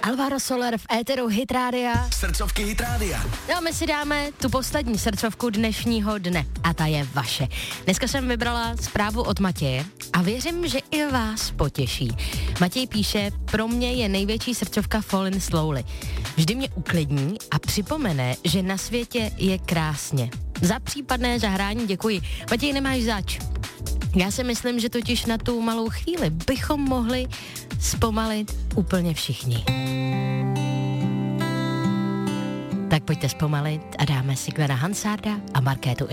Alvaro Soler v éteru Hit Rádia. Srdcovky Hit Rádia. No a my si dáme tu poslední srdcovku dnešního dne a ta je vaše. Dneska jsem vybrala zprávu od Matěje a věřím, že i vás potěší. Matěj píše, pro mě je největší srdcovka Falling Slowly. Vždy mě uklidní a připomene, že na světě je krásně. Za případné zahrání děkuji. Matěj, nemáš zač. Já si myslím, že totiž na tu malou chvíli bychom mohli zpomalit úplně všichni. Tak pojďte zpomalit a dáme si Glena Hansarda a Markétu